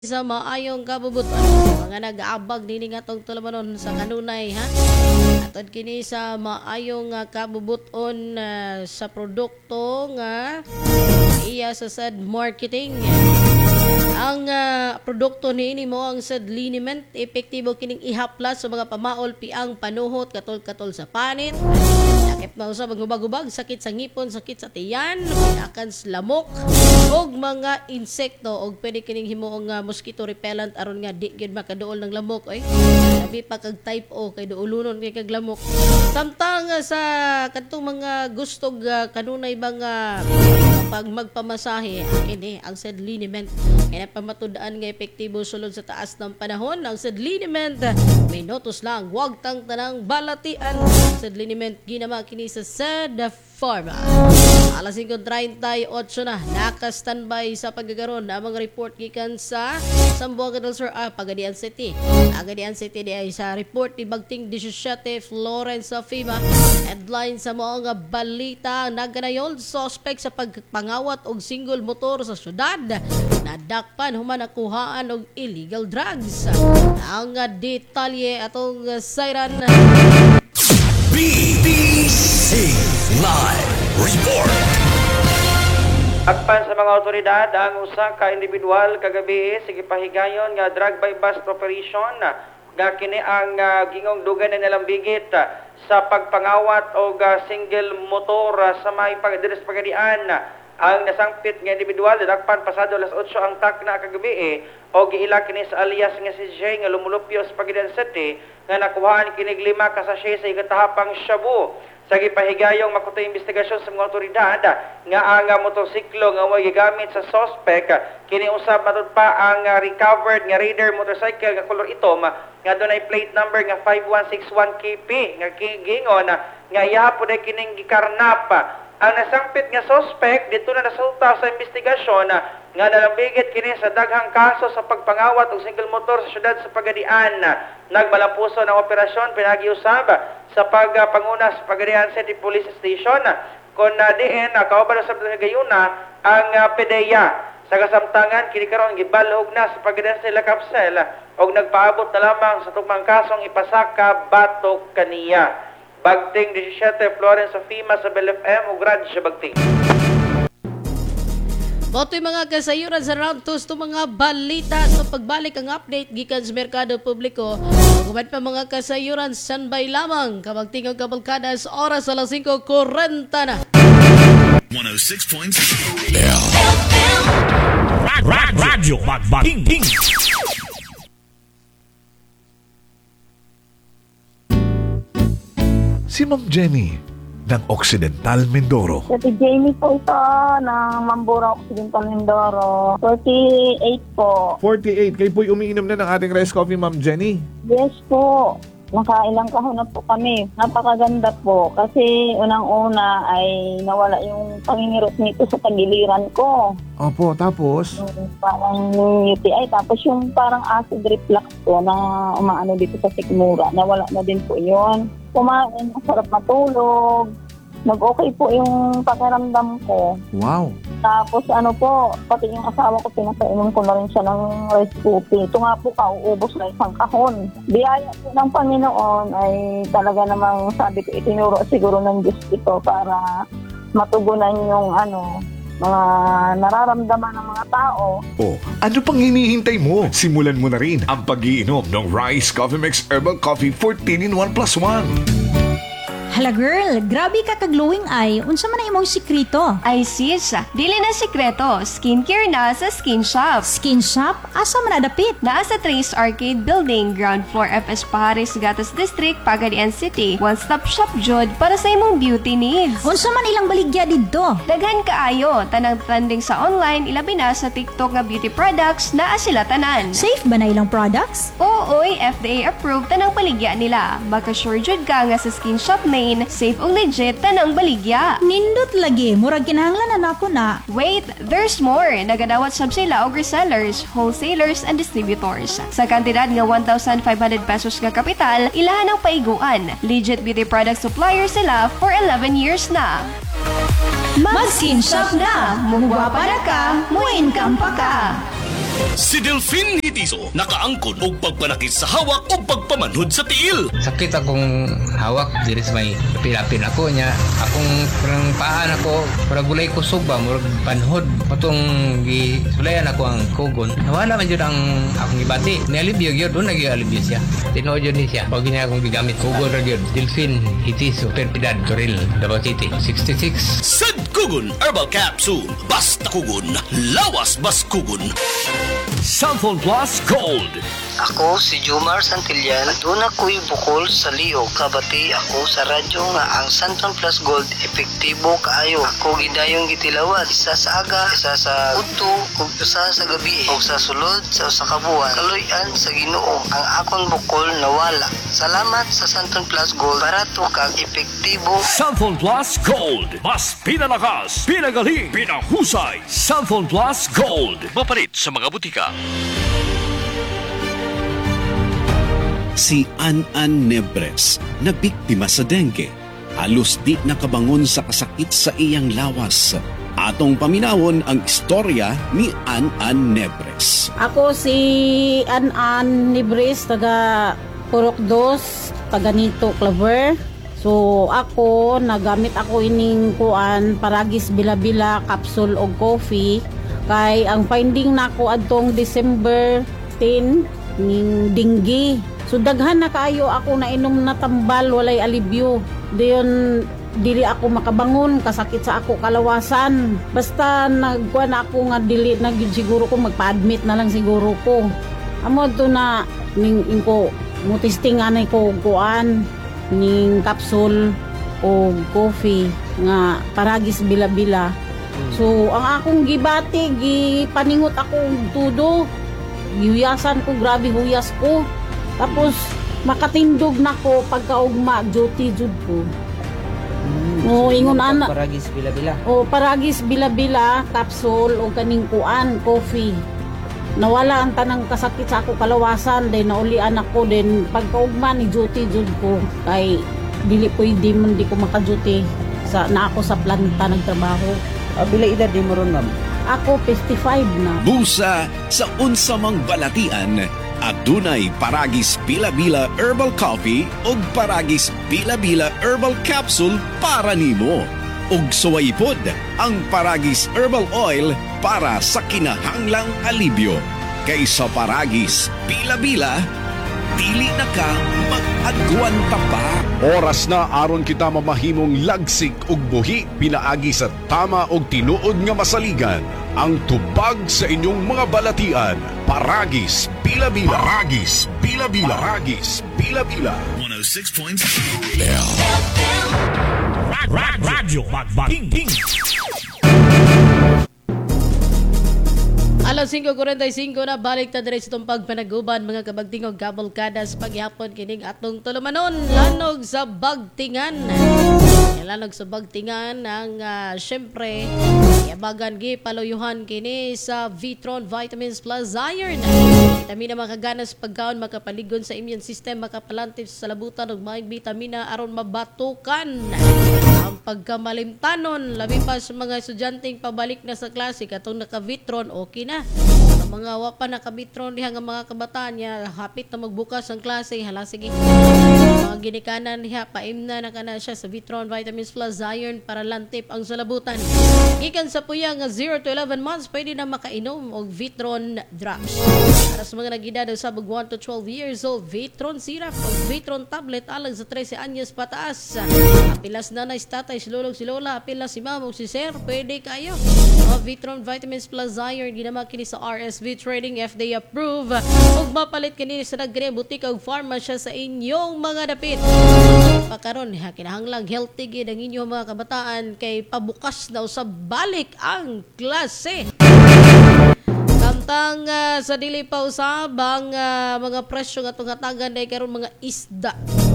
Sa maayong kabubuton mga nag-aabag nini nga tong tulumanon sa kanunay ha atod kini sa maayong kabubuton sa produkto nga iya sa sad marketing ang produkto niini mo ang sad liniment epektibo kining ihaplas sa mga pamaol piang panuhot katol sa panit sakit na usab ang gubag-ubag sakit sa ngipon sakit sa tiyan pinakan sa lamok og mga insekto og pwede kining himuong mosquito repellent aron nga di gyud makaduol ng lamok oy labi pa kag type O kay duulunon kay kag lamok samtang sa kadtong mga gustog kanunay mga pag magpamasahe kini ang said liniment kaya pamatud-an nga epektibo sulod sa taas ng panahon ang said liniment minutos lang wag tang tanang balatian said liniment ginama kini sa said Pharma. Alas 5:38 na naka-standby sa paggagaron ang mga report gikan sa Sambuanga del Sur Pagadian City. Pagadian City di ay sa report ni Bagting 17 Florence sa FEMA. Headline sa mga balita naganayon suspect sa pagpangawat og single motor sa syudad. Nadakpan human nakuhaan og illegal drugs. Ang detalye atong sayran BBC Live Report. Akpan sa mga otoridad ang usa ka individual kagabi sige pahigayon nga drug by bust operation nga kini ang gingong dugan na nalambigit sa pagpangawat og single motor sa may pagdiris pagadian. Ang nasangpit nga individual dakpan pasado alas 8 ang takna kagabi o giila kini sa alias nga si Jay nga lumulupyo sa Pagadian City nga nakuhaan kinig 5 ka sachet sa igatahapang shabu. Sa gipahigayong makutoy investigasyon sa mga otoridad nga ang motorsiklo nga way gigamit sa suspect kini usab matud pa ang recovered nga Raider motorcycle nga color itom nga dunay plate number nga 5161 KP nga gingon nga iya pod kining gikarnap. Ang nasangpit nga suspect dito na nasulta sa investigasyon nga nalambigit kini sa daghang kaso sa pagpangawat og single motor sa syudad sa Pagadian. Nagmalampuso ng operasyon pinagiusab sa pagpanguna sa Pagadian City Police Station kon diin kauban sa gayuna ang PDEA. Sa kasamtangan kini karon gibalhog na sa Pagadian City Kapsel og nagpaabot na lamang sa tugmang kasong ipasaka batok kaniya. Bagting 17 Florence sa FEMA sa BLFM ug Rad siya Bagting. Boto'y mga kasayuran sa round 2 to mga balita sa pagbalik ang update gikan sa merkado publiko. Kumat pa mga kasayuran standby lamang kabagtingang kabalkada sa oras alas 5:40 na. 106.7 Radyo Magbating. Si Ma'am Jenny ng Occidental Mindoro. Si Jamie po ito ng Mambura Occidental Mindoro. 48 po. 48. Kayo po'y umiinom na ng ating rice coffee, Ma'am Jenny. Yes po. Nakailang kahon na po kami. Napakaganda po. Kasi unang-una ay nawala yung pangingirot nito sa tagiliran ko. Opo, tapos? Parang UTI. Tapos yung parang acid reflux ko na umaano dito sa sikmura. Nawala na din po yun. Kumain, masarap matulog. Nag-okay po yung pakiramdam ko. Wow. Tapos ano po, pati yung asawa ko, pinapainom ko na rin siya ng rice coffee. Ito nga po, kauubos na isang kahon. Biyaya po ng Panginoon ay talaga namang sabi ko, itinuro siguro ng Diyos ito para matugunan yung mga nararamdaman ng mga tao. Oh, ano pang hinihintay mo? Simulan mo na rin ang pag-iinom ng Rice Coffee Mix Herbal Coffee 14 in 1 plus 1. Hala girl, grabe ka kag-glowing eye. Unsa man na imong sikrito? Ay sis, dili na sikreto. Skincare na sa Skin Shop. Skin shop? Asa man nadapit? Naa sa Trace Arcade Building, ground floor FS Paris, Gatas District, Pagadian City. One-stop shop jud para sa imong beauty needs. Unsa man ilang baligya didto? Daghan kaayo, tanang trending sa online, ilabi na sa TikTok nga beauty products naa sila tanan. Safe ba na ilang products? Ooy, FDA approved tanang baligya nila. Magka-sure jud ka nga sa Skin Shop main, safe ug legit tanang baligya. Nindot lagi, murag kinahanglan na ako na. Wait, there's more. Nagadawat sab sila og resellers, wholesalers, and distributors. Sa kantidad nga 1,500 pesos nga kapital, ilahan ang paiguan. Legit beauty product supplier sila for 11 years na. Mag-skin shop na! Mugwa para ka, muin kampa ka! Si Delphine Hitiso nakaangkon og pagpanakit sa hawak o pagpamanhod sa tiil. Sakit akong hawak diri sa may pilapin ako niya. Akong parang paan ako, parang gulay kusog ba, murag panhod. Matong gisulayan ako ang kugon. Nawala man yun ang akong ibati. Nialibyo yun, doon nag-ialibyo siya. Tinood yun niya. Pag niya akong gigamit, kugon rin yun. Delphine Hitiso, Perpidad, Toril, Davao City, 66. Sad Kugon Herbal Capsule. Basta kugon, lawas bas kugon. Cellphone Plus Gold. Ako si Jomar Santillan. Doon ako'y bukol sa liog. Kabati ako sa radyo nga ang Santon Plus Gold epektibo kaayo. Ako gidayong gitilawat. Isa sa aga, isa sa udto, ug isa sa gabi, ug sa sulod sa usa ka buwan. Kaloy-an sa Ginoo ang akong bukol nawala. Salamat sa Santon Plus Gold. Barato kag epektibo. Cellphone Plus Gold. Mas pinalakas, pinagaling, pinahusay. Cellphone Plus Gold. Mapalit sa mga butika. Si An-An Nebres na biktima sa dengue. Halos di nakabangon sa kasakit sa iyang lawas. Atong paminawon ang istorya ni An-An Nebres. Ako si An-An Nebres, taga Purok 2, taga Nito, Claver. So ako, nagamit ako ining kuan, paragis bila-bila, capsule o coffee. Kay ang finding nako adtong December 10 ning dengue. So daghan na kaayo ako na inom na tambal, walay alibyo. Diyon dili ako makabangon, kasakit sa ako kalawasan. Basta nagkuha na ako nga dili na gyud siguro ko magpa-admit na lang siguro ko. Amo to na ning ko mutisting anay ko kuan ning capsule o coffee nga paragis bila-bila. So ang akong gibati, gipaningot ako tudo. Gihuyasan ko, grabe huyas ko. Tapos makatindog na ko pagkaugma, duty jud ko. O ingon ana paragis bila-bila. O paragis bila-bila, capsule o kaning kuan, coffee. Nawala ang tanang kasakit sa ako kalawasan, then naulian ako, then pagkaugma ni duty jud ko. Kay dili pwede man di ko maka-duty sa na ako sa planta nagtrabaho. Bila edad di mo ron, ma'am? Ako 55 na. Busa sa unsamang balatian, adunay Paragis Bila-Bila Herbal Coffee o Paragis Bila-Bila Herbal Capsule para nimo. Ug suwaypod ang Paragis Herbal Oil para sa kinahanglang alibyo. Kaysa Paragis Bila-Bila, dili na ka mag-agwanta pa. Oras na aron kita mamahimong lagsik ug buhi pinaagi sa tama og tinuod nga masaligan. Ang tubag sa inyong mga balatian. Paragis Bila-Bila. Paragis Bila-Bila. Paragis Bila-Bila. 106.7 Radyo Magbaking. Alas 5:45 na balik ta diretso itong pagpanaguban mga kabagtingog kabalkadas paghapon kining atong tulumanon lanog sa bagtingan. Lanog sa bagtingan ang syempre yabagan gi paluyuhan kini sa Vitron Vitamins Plus Iron. Vitamina makaganas pagkaon makapaligon sa immune system, makapalantip sa labutan ug maayong vitamina aron mabatukan ang pagkamalimtanon labi pa sa mga estudyanteng pabalik na sa klase katong naka-Vitron okay na. Sa mga wapa naka-Vitron diha nga mga kabataan niya hapit na magbukas ang klase hala sige. Mga ginikanan niya paimna na kana siya sa Vitron Vitamins Plus Iron para lantip ang salabutan. Gikan sa puya nga 0 to 11 months pwede na makainom og Vitron drops. Para sa mga nag-edad sa 1 to 12 years old, Vitron syrup o Vitron tablet alang sa 13 anyos pataas. Apilas na tatay, si lolo, si lola, apilas si mama o si sir, pwede kayo. Vitron Vitamins Plus Iron ginama kini sa RSV Trading FDA approved ug mapalit kini sa nagre butika ug pharmacy sa inyong mga dapit. Pakaron kinahanglang healthy gid ang inyong mga kabataan kay pabukas na usab balik ang klase. Samtang sa dili pa usab ang mga presyo nga tungatagan day karon mga isda.